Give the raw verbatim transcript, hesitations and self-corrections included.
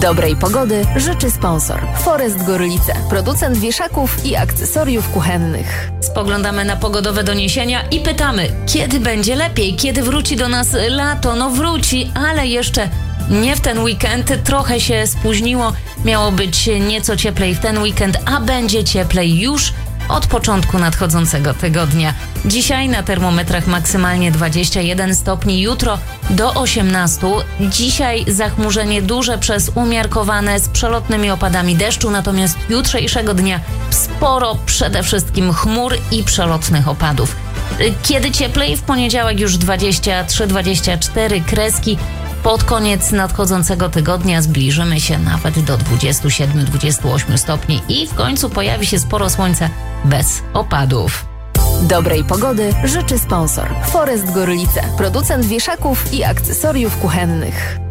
Dobrej pogody życzy sponsor Forest Gorlice, producent wieszaków i akcesoriów kuchennych. Spoglądamy na pogodowe doniesienia i pytamy, kiedy będzie lepiej, kiedy wróci do nas lato? No wróci, ale jeszcze nie w ten weekend, trochę się spóźniło. Miało być nieco cieplej w ten weekend, a będzie cieplej już od początku nadchodzącego tygodnia. Dzisiaj na termometrach maksymalnie dwadzieścia jeden stopni, jutro do osiemnastu. Dzisiaj zachmurzenie duże przez umiarkowane z przelotnymi opadami deszczu, natomiast jutrzejszego dnia sporo przede wszystkim chmur i przelotnych opadów. Kiedy cieplej? W poniedziałek już dwadzieścia trzy dwadzieścia cztery kreski. Pod koniec nadchodzącego tygodnia zbliżymy się nawet do dwudziestu siedmiu dwudziestu ośmiu stopni i w końcu pojawi się sporo słońca bez opadów. Dobrej pogody życzy sponsor Forest Gorlice, producent wieszaków i akcesoriów kuchennych.